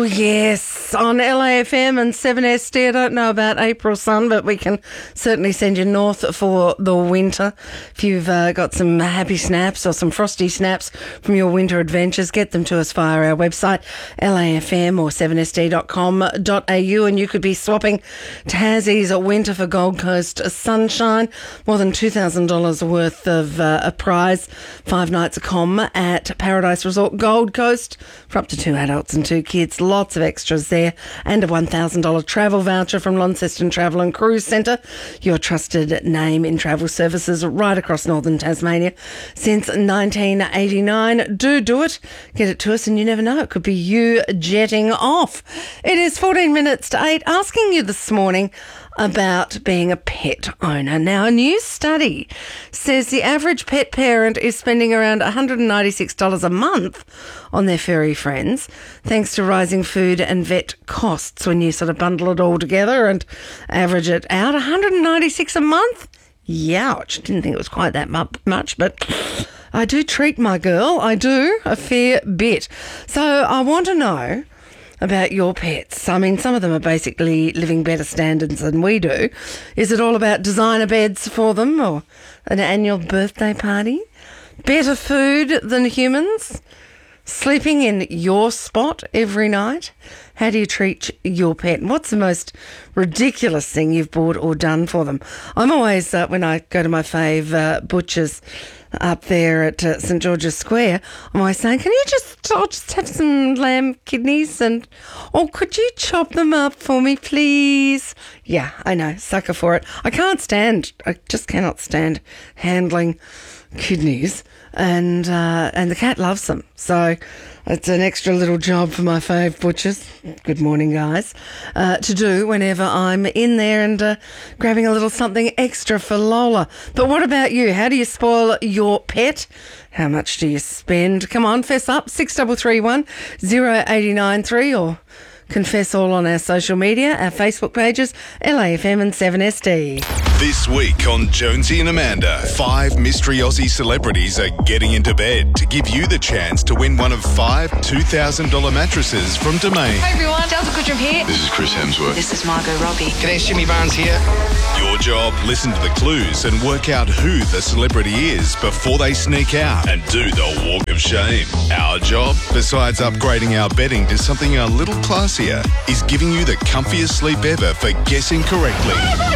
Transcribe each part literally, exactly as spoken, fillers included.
yes, on L A F M and seven S D. I don't know about April sun, but we can certainly send you north for the winter. If you've uh, got some happy snaps or some frosty snaps from your winter adventures, get them to us via our website, L A F M or seven S D dot com dot A U, and you could be swapping Tassie's winter for Gold Coast sunshine. More than two thousand dollars worth of uh, a prize. Five nights a com at Paradise Resort Gold Coast for up to two adults and two kids. Lots of extras there, and a one thousand dollars travel voucher from Launceston Travel and Cruise Centre, your trusted name in travel services right across northern Tasmania since nineteen eighty-nine. Do do it. Get it to us, and you never know, it could be you jetting off. It is fourteen minutes to eight, asking you this morning about being a pet owner. Now, a new study says the average pet parent is spending around one hundred ninety-six dollars a month on their furry friends, thanks to rising food and vet costs. When you sort of bundle it all together and average it out, one hundred ninety-six dollars a month? Youch. Didn't think it was quite that much, but I do treat my girl. I do, a fair bit. So I want to know about your pets. I mean, some of them are basically living better standards than we do. Is it all about designer beds for them, or an annual birthday party? Better food than humans? Sleeping in your spot every night? How do you treat your pet? What's the most ridiculous thing you've bought or done for them? I'm always, uh, when I go to my fave uh, butcher's up there at uh, St George's Square, I'm always saying, can you just, I'll just have some lamb kidneys, and, or could you chop them up for me, please? Yeah, I know, sucker for it. I can't stand, I just cannot stand handling kidneys, and uh, and the cat loves them. So it's an extra little job for my fave butchers. Good morning, guys. Uh, to do whenever I'm in there and uh, grabbing a little something extra for Lola. But what about you? How do you spoil your pet? How much do you spend? Come on, fess up. six three three one, zero eight nine three, or confess all on our social media, our Facebook pages, L A F M and seven S D. This week on Jonesy and Amanda, five mystery Aussie celebrities are getting into bed to give you the chance to win one of five two thousand dollars mattresses from Domain. Hi everyone, Delta Kudrum here. This is Chris Hemsworth. This is Margot Robbie. G'day, Shimmy Barnes here. Your job, listen to the clues and work out who the celebrity is before they sneak out and do the walk of shame. Our job, besides upgrading our bedding to something a little classier, is giving you the comfiest sleep ever for guessing correctly.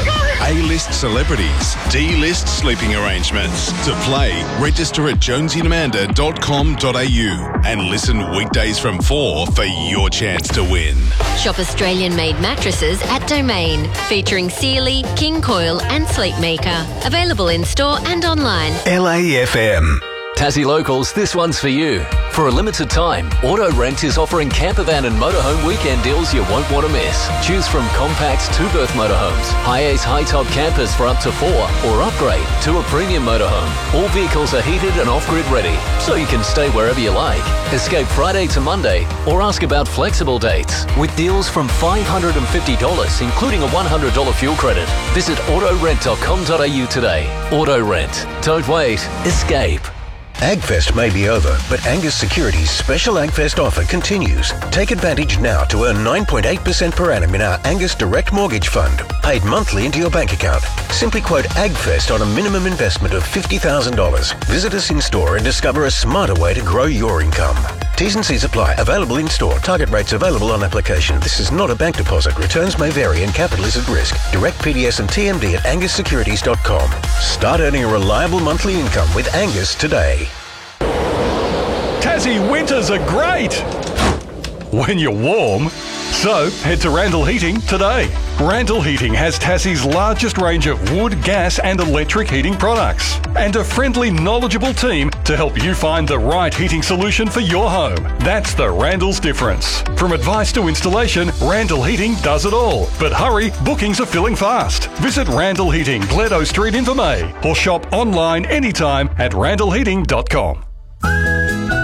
A-list celebrities, D-list sleeping arrangements. To play, register at jonesy and amanda dot com dot a u and listen weekdays from four for your chance to win. Shop Australian-made mattresses at Domain, featuring Sealy, King Coil and Sleepmaker. Available in-store and online. L A F M. Tassie Locals, this one's for you. For a limited time, Auto Rent is offering campervan and motorhome weekend deals you won't want to miss. Choose from compact two-berth motorhomes, high-ace high-top campers for up to four, or upgrade to a premium motorhome. All vehicles are heated and off-grid ready, so you can stay wherever you like. Escape Friday to Monday, or ask about flexible dates. With deals from five hundred fifty dollars, including a one hundred dollars fuel credit. Visit auto rent dot com dot a u today. Auto Rent. Don't wait. Escape. AgFest may be over, but Angus Securities' special AgFest offer continues. Take advantage now to earn nine point eight percent per annum in our Angus Direct Mortgage Fund, paid monthly into your bank account. Simply quote AgFest on a minimum investment of fifty thousand dollars. Visit us in store and discover a smarter way to grow your income. T's and C's apply. Available in store. Target rates available on application. This is not a bank deposit. Returns may vary and capital is at risk. Direct P D S and T M D at angus securities dot com. Start earning a reliable monthly income with Angus today. Tassie winters are great when you're warm. So head to Randall Heating today. Randall Heating has Tassie's largest range of wood, gas and electric heating products, and a friendly, knowledgeable team to help you find the right heating solution for your home. That's the Randall's difference. From advice to installation, Randall Heating does it all. But hurry, bookings are filling fast. Visit Randall Heating, Gledo Street in Vermey, or shop online anytime at randall heating dot com.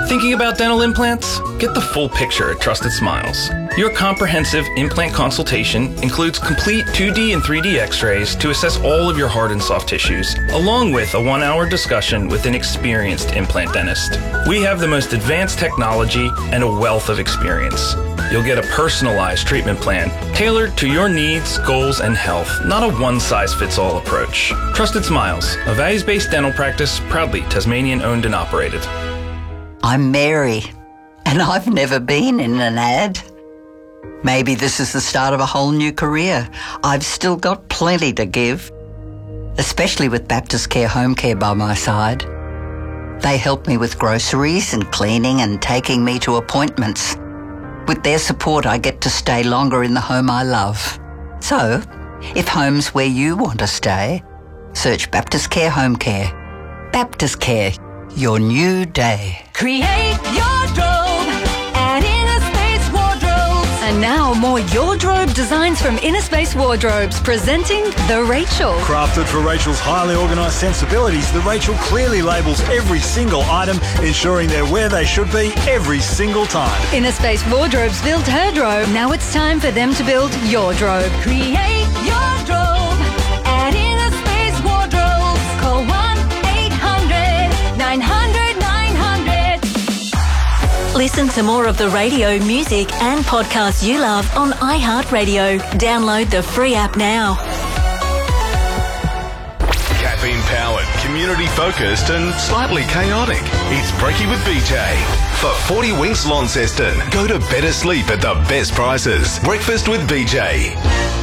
Thinking about dental implants? Get the full picture at Trusted Smiles. Your comprehensive implant consultation includes complete two D and three D x-rays to assess all of your hard and soft tissues, along with a one-hour discussion with an experienced implant dentist. We have the most advanced technology and a wealth of experience. You'll get a personalized treatment plan tailored to your needs, goals, and health, not a one-size-fits-all approach. Trusted Smiles, a values-based dental practice, proudly Tasmanian-owned and operated. I'm Mary, and I've never been in an ad. Maybe this is the start of a whole new career. I've still got plenty to give, especially with Baptist Care Home Care by my side. They help me with groceries and cleaning and taking me to appointments. With their support, I get to stay longer in the home I love. So, if home's where you want to stay, search Baptist Care Home Care. Baptist Care, your new day. Create your drobe at Inner Space Wardrobes. And now more Your Drobe designs from Inner Space Wardrobes, presenting the Rachel. Crafted for Rachel's highly organised sensibilities, the Rachel clearly labels every single item, ensuring they're where they should be every single time. Inner Space Wardrobes built her drobe. Now it's time for them to build your drobe. Create your drobe at Inner Space Wardrobes. Call one eight hundred nine hundred nine hundred. Listen to more of the radio, music and podcasts you love on iHeartRadio. Download the free app now. Caffeine-powered, community-focused and slightly chaotic. It's Brekkie with B J. For forty winks Launceston, go to better sleep at the best prices. Breakfast with B J.